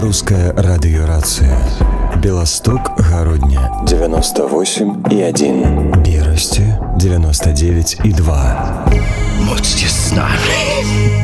Русская радиорация. Белосток, Городня 98,1. Берасти 99,2. Будьте с нами.